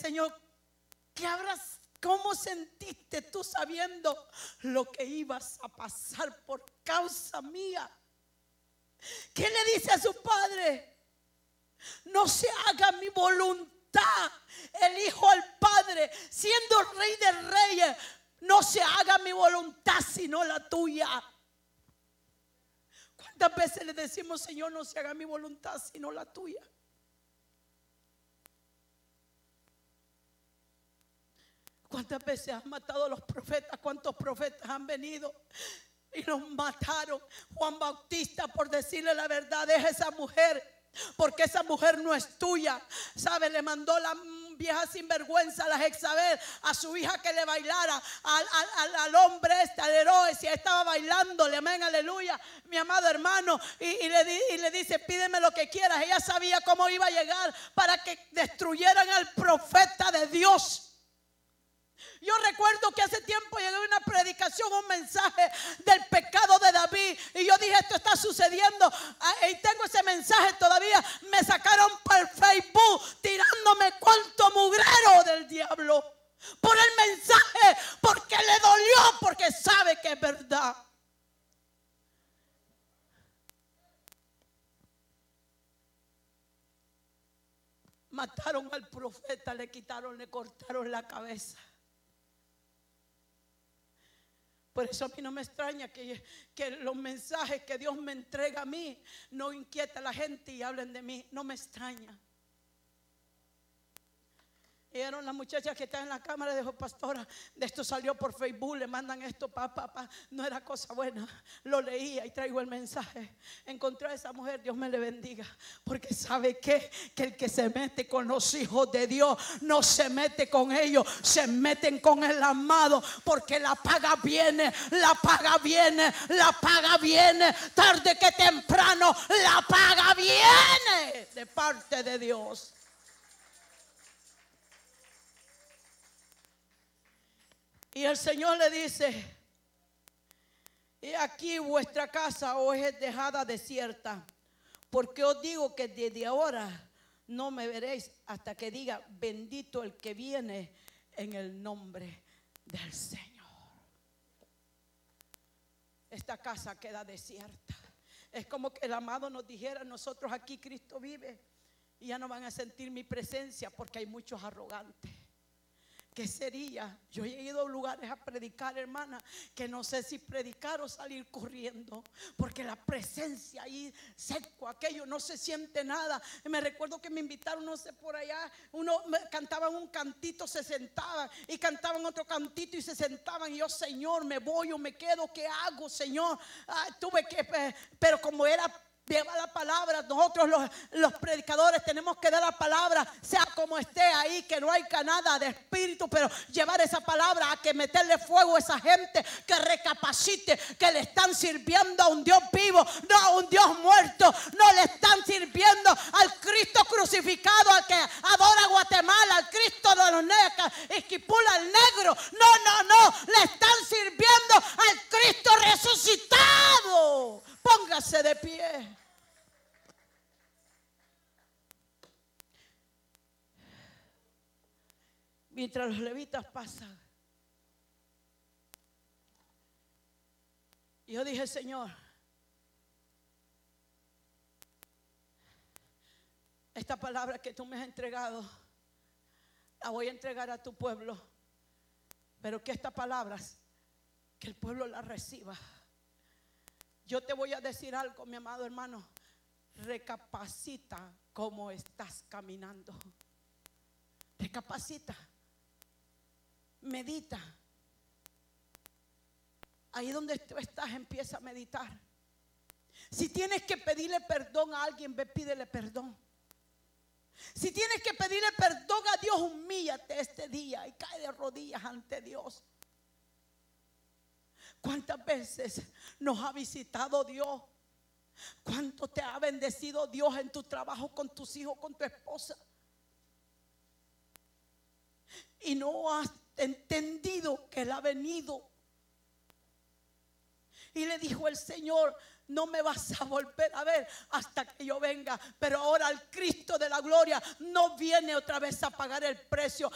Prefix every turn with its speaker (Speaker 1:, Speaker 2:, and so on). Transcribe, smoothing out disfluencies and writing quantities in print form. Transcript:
Speaker 1: Señor, ¿cómo sentiste tú sabiendo lo que ibas a pasar por causa mía? ¿Qué le dice a su padre? No se haga mi voluntad. El hijo al padre, siendo rey de reyes, no se haga mi voluntad sino la tuya. ¿Cuántas veces le decimos, Señor, no se haga mi voluntad sino la tuya? ¿Cuántas veces han matado a los profetas? ¿Cuántos profetas han venido y los mataron? Juan Bautista, por decirle la verdad, deja esa mujer, porque esa mujer no es tuya. ¿Sabe? Le mandó la vieja sinvergüenza, la Jezabel, a su hija que le bailara al hombre al Herodes, y estaba bailándole, amén, aleluya, mi amado hermano, y le dice, pídeme lo que quieras. Ella sabía cómo iba a llegar para que destruyeran al profeta de Dios. Yo recuerdo que hace tiempo llegué a una predicación, un mensaje del pecado de David, y yo dije, esto está sucediendo, y tengo ese mensaje todavía. Me sacaron por el Facebook tirándome cuanto mugrero del diablo por el mensaje, porque le dolió, porque sabe que es verdad. Mataron al profeta, le cortaron la cabeza. Por eso a mí no me extraña que los mensajes que Dios me entrega a mí no inquieta a la gente y hablen de mí. No me extraña. Eran las muchachas que están en la cámara, dijo, pastora, de esto salió por Facebook, le mandan esto, papá. No era cosa buena. Lo leía y traigo el mensaje. Encontré a esa mujer, Dios me le bendiga, porque sabe que el que se mete con los hijos de Dios no se mete con ellos, se meten con el amado, porque la paga viene, la paga viene, la paga viene, tarde que temprano la paga viene de parte de Dios. Y el Señor le dice, y aquí vuestra casa os es dejada desierta, porque os digo que desde ahora no me veréis hasta que diga, bendito el que viene en el nombre del Señor. Esta casa queda desierta. Es como que el amado nos dijera, nosotros aquí Cristo vive, y ya no van a sentir mi presencia porque hay muchos arrogantes. ¿Qué sería? Yo he ido a lugares a predicar, hermana, que no sé si predicar o salir corriendo, porque la presencia ahí seco, aquello, no se siente nada. Me recuerdo que me invitaron, no sé, por allá, cantaban un cantito, se sentaban, y cantaban otro cantito y se sentaban, y yo, Señor, me voy o me quedo, ¿qué hago, Señor? Pero como era lleva la palabra, nosotros los predicadores tenemos que dar la palabra, sea como esté ahí, que no haya nada de espíritu, pero llevar esa palabra, a que meterle fuego a esa gente, que recapacite, que le están sirviendo a un Dios vivo, no a un Dios muerto. No le están sirviendo al Cristo crucificado, al que adora Guatemala, al Cristo de los negros, Esquipula al negro. No, le están sirviendo al Cristo resucitado. Póngase de pie. Mientras los levitas pasan, yo dije, Señor, esta palabra que tú me has entregado, la voy a entregar a tu pueblo, pero que estas palabras, que el pueblo las reciba. Yo te voy a decir algo, mi amado hermano. Recapacita cómo estás caminando. Recapacita. Medita. Ahí donde tú estás, empieza a meditar. Si tienes que pedirle perdón a alguien, ve, pídele perdón. Si tienes que pedirle perdón a Dios, humíllate este día y cae de rodillas ante Dios. ¿Cuántas veces nos ha visitado Dios? ¿Cuánto te ha bendecido Dios en tu trabajo, con tus hijos, con tu esposa? Y no has entendido que Él ha venido. Y le dijo el Señor, no me vas a volver a ver hasta que yo venga. Pero ahora el Cristo de la gloria no viene otra vez a pagar el precio.